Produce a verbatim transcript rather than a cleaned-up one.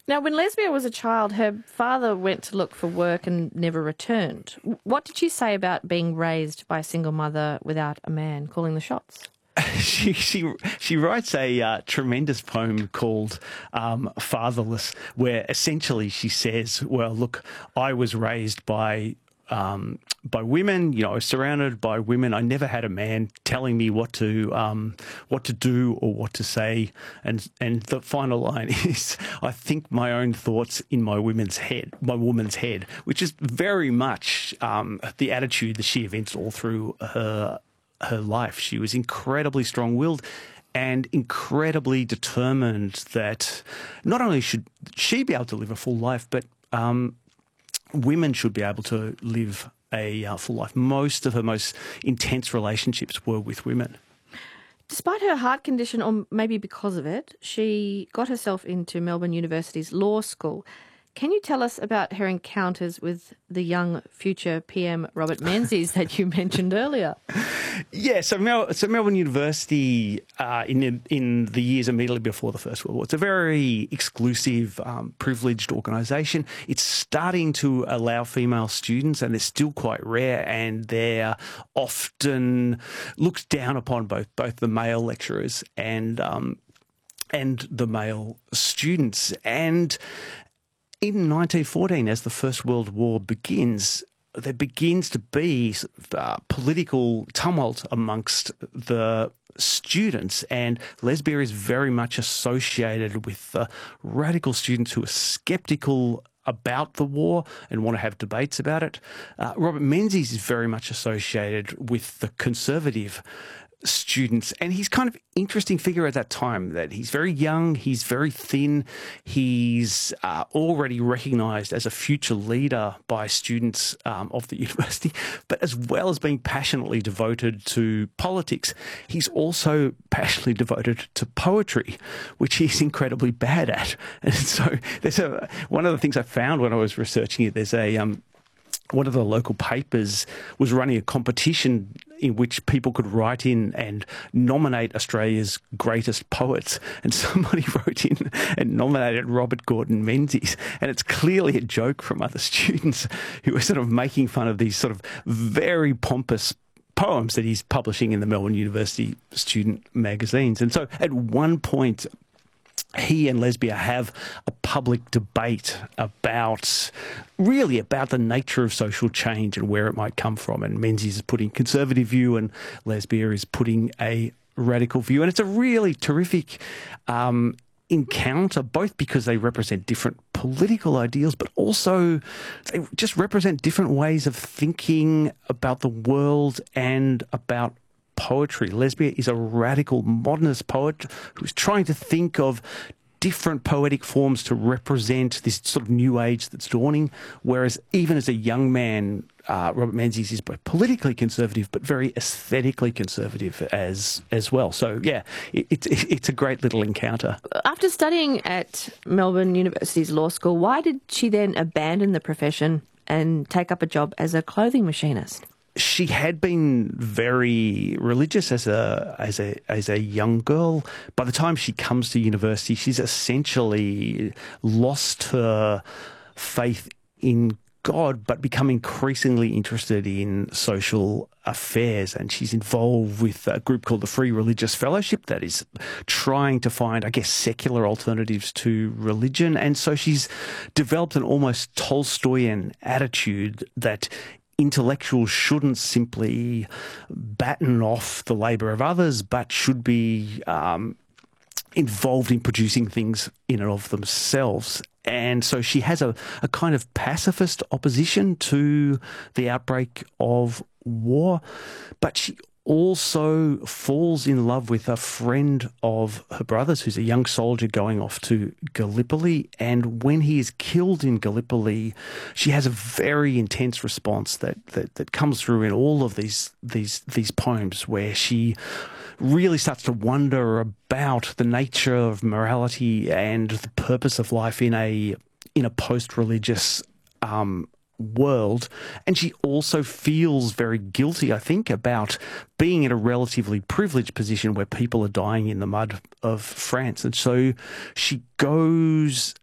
Now, when Lesbia was a child, her father went to look for work and never returned. What did she say about being raised by a single mother without a man calling the shots? She she she writes a uh, tremendous poem called um, "Fatherless," where essentially she says, "Well, look, I was raised by." Um, by women, you know, I was surrounded by women. I never had a man telling me what to um, what to do or what to say. And and the final line is, I think my own thoughts in my woman's head, my woman's head, which is very much um, the attitude that she evinced all through her her life. She was incredibly strong-willed and incredibly determined that not only should she be able to live a full life, but um, women should be able to live a uh, full life. Most of her most intense relationships were with women. Despite her heart condition, or maybe because of it, she got herself into Melbourne University's law school. Can you tell us about her encounters with the young future P M Robert Menzies that you mentioned earlier? Yeah, so, Mel- so Melbourne University uh, in, the, in the years immediately before the First World War, it's a very exclusive, um, privileged organisation. It's starting to allow female students, and it's still quite rare, and they're often looked down upon both both the male lecturers and um, and the male students. And in nineteen fourteen, as the First World War begins, there begins to be uh, political tumult amongst the students, and Lesbia is very much associated with uh, radical students who are sceptical about the war and want to have debates about it. Uh, Robert Menzies is very much associated with the conservative students, and he's kind of interesting figure at that time. That he's very young, he's very thin, he's uh, already recognised as a future leader by students um, of the university, but as well as being passionately devoted to politics, he's also passionately devoted to poetry, which he's incredibly bad at. And so there's a one of the things I found when I was researching it, there's a um, one of the local papers was running a competition in which people could write in and nominate Australia's greatest poets. And somebody wrote in and nominated Robert Gordon Menzies. And it's clearly a joke from other students who were sort of making fun of these sort of very pompous poems that he's publishing in the Melbourne University student magazines. And so at one point, he and Lesbia have a public debate about, really about the nature of social change and where it might come from. And Menzies is putting conservative view and Lesbia is putting a radical view. And it's a really terrific um, encounter, both because they represent different political ideals, but also they just represent different ways of thinking about the world and about poetry. Lesbia is a radical modernist poet who's trying to think of different poetic forms to represent this sort of new age that's dawning, whereas even as a young man, uh, Robert Menzies is both politically conservative but very aesthetically conservative as as well. So, yeah, it, it, it's a great little encounter. After studying at Melbourne University's law school, why did she then abandon the profession and take up a job as a clothing machinist? She had been very religious as a as a as a young girl. By the time she comes to university, she's essentially lost her faith in God, but become increasingly interested in social affairs. And she's involved with a group called the Free Religious Fellowship that is trying to find, I guess, secular alternatives to religion. And so she's developed an almost Tolstoyan attitude that intellectuals shouldn't simply batten off the labour of others, but should be um, involved in producing things in and of themselves. And so she has a, a kind of pacifist opposition to the outbreak of war, but she also falls in love with a friend of her brother's who's a young soldier going off to Gallipoli. And when he is killed in Gallipoli, she has a very intense response that, that, that comes through in all of these, these, these poems, where she really starts to wonder about the nature of morality and the purpose of life in a, in a post-religious um world. And she also feels very guilty, I think, about being in a relatively privileged position where people are dying in the mud of France. And so she goes